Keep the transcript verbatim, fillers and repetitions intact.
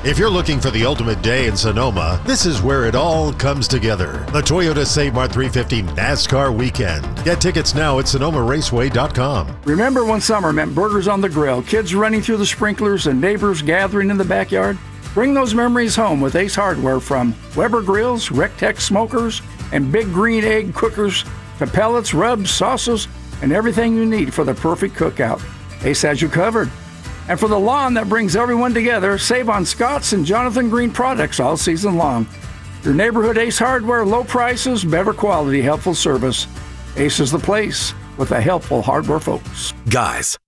If you're looking for the ultimate day in Sonoma, this is where it all comes together. The Toyota Save Mart three fifty NASCAR Weekend. Get tickets now at Sonoma Raceway dot com. Remember when summer meant burgers on the grill, kids running through the sprinklers, and neighbors gathering in the backyard? Bring those memories home with Ace Hardware. From Weber grills, Rectex smokers, and Big Green Egg cookers to pellets, rubs, sauces, and everything you need for the perfect cookout. Ace has you covered. And for the lawn that brings everyone together, save on Scott's and Jonathan Green products all season long. Your neighborhood Ace Hardware, low prices, better quality, helpful service. Ace is the place with the helpful hardware folks. Guys,